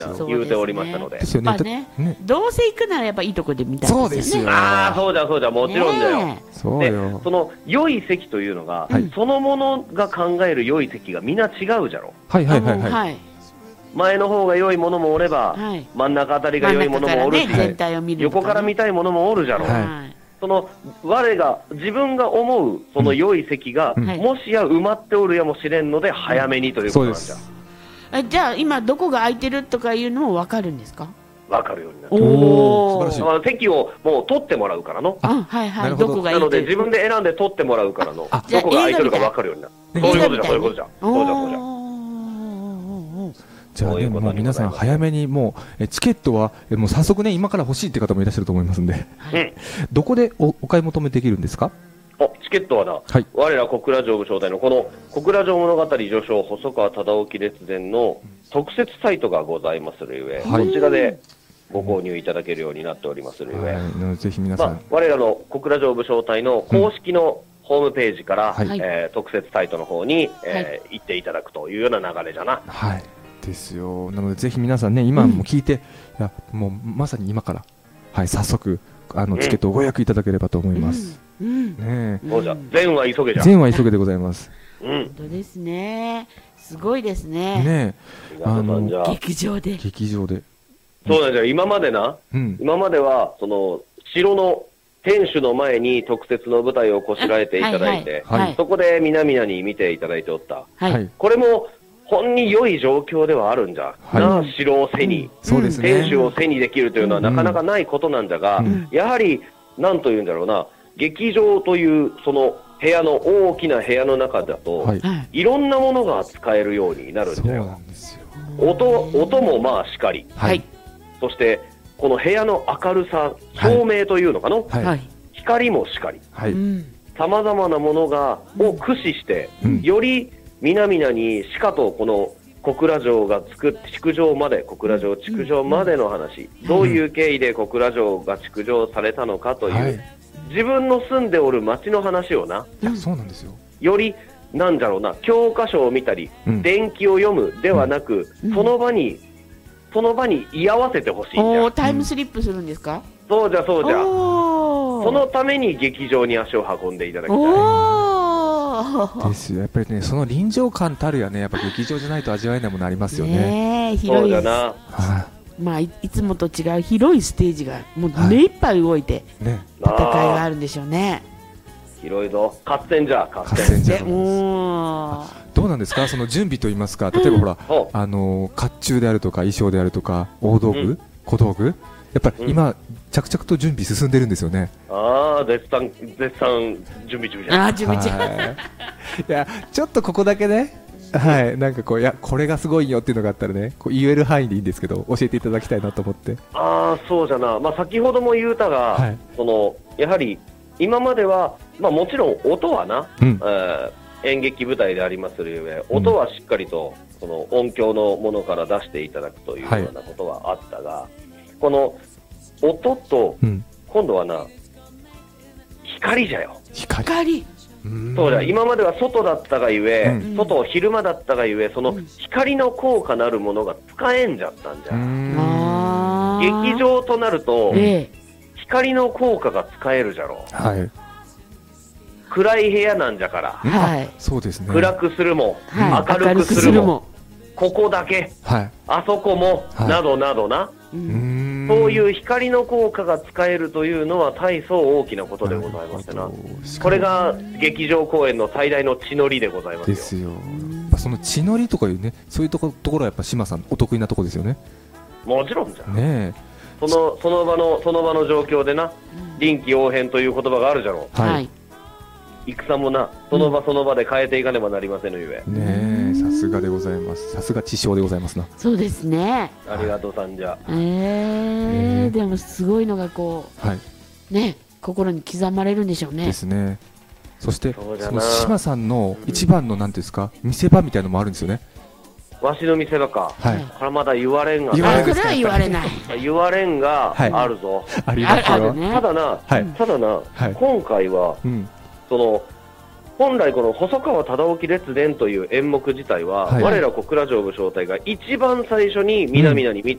言うておりましたので。 ですよね。 どうせ行くならやっぱいいとこで見たいですよね。 そうですよ。 そうじゃもちろんだよ。 そうよ。 で、その良い席というのが、そのものが考える良い席がみんな違うじゃろ。前の方が良いものもおれば、真ん中あたりが良いものもおるし、横から見たいものもおるじゃろ。その自分が思うその良い席が、もしや埋まっておるやもしれんので早めにということなんじゃ。 じゃあ今どこが空いてるとかいうのも分かるんですか？ 分かるようになって、席をもう取ってもらうからの。 どこがいいなので自分で選んで取ってもらうからの。どこが空いてるか分かるようになる。そういうことじゃ、そういうことじゃ。 じゃあね、もう皆さん早めにもうチケットはもう早速ね今から欲しいって方もいらっしゃると思いますんで、どこでお買い求めできるんですか？ チケットはな、我ら小倉城部招待のこの小倉城物語序章細川忠興列伝の特設サイトがございまするゆえ、こちらでご購入いただけるようになっておりまするゆえ、 ぜひ皆さん、 我らの小倉城部招待の公式のホームページから、特設サイトの方に、行っていただくというような流れじゃな。 ですよ。なのでぜひ皆さんね今も聞いて、いやもうまさに今から早速チケットをご予約いただければと思います。 そうじゃ、善は急げじゃ。 善は急げでございます。 本当ですね。すごいですね。劇場で。 そうなんじゃ。今まではその城の天守の前に特設の舞台をこしらえていただいて、そこで皆々に見ていただいておった。これも本に良い状況ではあるんじゃ、城を背に、天守を背にできるというのはなかなかないことなんだが、やはりなんというんだろうな、劇場というその部屋の大きな部屋の中だと、いろんなものが扱えるようになるんだよ。音もまあしかり、そしてこの部屋の明るさ、照明というのかな、光もしかり、さまざまなものを駆使して、より皆々にしかとこの小倉城が作って築城まで小倉城築城までの話、どういう経緯で小倉城が築城されたのかという、自分の住んでおる町の話をな、 そうなんですよ。 よりなんだろうな、教科書を見たり、伝記を読むではなく、その場に居合わせてほしいんじゃ。 タイムスリップするんですか？ そうじゃ。そのために劇場に足を運んでいただきたい。 ですよ。やっぱりね、その臨場感たるやね、やっぱ劇場じゃないと味わえないものありますよね。 広い。 な。 いつもと違う広いステージがもう目いっぱい動いて戦いがあるんでしょうね。 広いぞ。合戦じゃ。 どうなんですか、その準備といいますか、例えばほら、甲冑であるとか衣装であるとか大道具、小道具、やっぱり今着々と準備進んでるんですよね。 絶賛準備中じゃ。 いやちょっとここだけね、なんかいやこれがすごいよっていうのがあったらね、言える範囲でいいんですけど教えていただきたいなと思って。 そうじゃな。先ほども言うたが、そのやはり今まではもちろん音はな、演劇舞台でありますゆえ、音はしっかりとその音響のものから出していただくというようなことはあったが、この音と、今度はな、光じゃよ。 光。 そうじゃ。今までは外だったがゆえ、昼間だったがゆえ、その光の効果なるものが使えんじゃったんじゃ。劇場となると、光の効果が使えるじゃろ。暗い部屋なんじゃから、 そうですね、 暗くするも、明るくするも、ここだけ、あそこも、などなどな。そういう光の効果が使えるというのは大層大きなことでございましてな。これが劇場公演の最大の血のりでございますよ。 ですよ。その血のりとかいうね、そういうところはやっぱ島さんお得意なところですよね。 もちろんじゃ。 ねえ。 その場の状況でな、臨機応変という言葉があるじゃろう。戦もな、その場その場で変えていかねばなりませんのゆえ。 ねえ、さすがでございます。さすが知将でございますな。 そうですね。 ありがとうさんじゃ。 でもすごいのがね、心に刻まれるんでしょうね。 ですね。そしてその島さんの一番のなんていうんですか、見せ場みたいなのもあるんですよね。 わしの見せ場か。これまだ言われんが。 これは言われない。 言われんがあるぞ。 ありますよ。 ただな、今回はその本来この細川忠興列伝という演目自体は、我ら小倉城部招待が一番最初に皆々に見